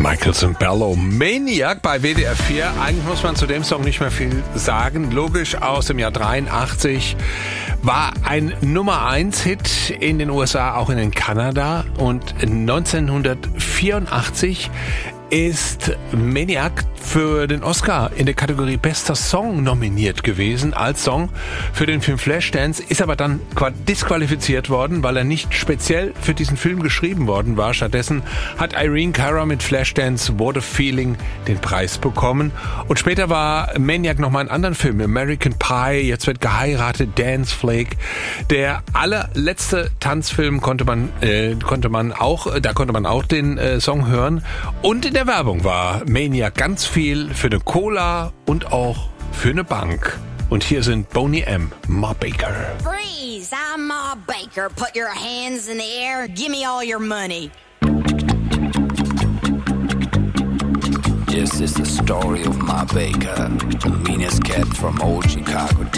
Michael Sembello, Maniac bei WDR 4. Eigentlich muss man zu dem Song nicht mehr viel sagen. Logisch, aus dem Jahr 83. War ein Nummer-1-Hit in den USA, auch in Kanada. Und 1984 ist Maniac für den Oscar in der Kategorie Bester Song nominiert gewesen als Song für den Film Flashdance, ist aber dann disqualifiziert worden, weil er nicht speziell für diesen Film geschrieben worden war. Stattdessen hat Irene Cara mit Flashdance What a Feeling den Preis bekommen. Und später war Maniac nochmal in anderen Filmen, American Pie, Jetzt wird geheiratet, Dance Flake. Der allerletzte Tanzfilm konnte man auch den Song hören. Und in der Werbung war Maniac ganz viel für eine Cola und auch für eine Bank. Und hier sind Boney M., Ma Baker. Freeze! I'm Ma Baker. Put your hands in the air. Give me all your money. This is the story of Ma Baker, the meanest cat from old Chicago